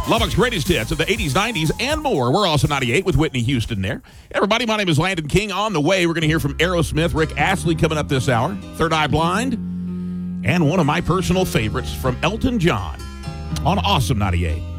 Lubbock's greatest hits of the 80s, 90s, and more. We're also 98 with Whitney Houston there. Everybody, my name is Landon King. On the way, we're going to hear from Aerosmith, Rick Astley coming up this hour, Third Eye Blind, and one of my personal favorites from Elton John on Awesome 98.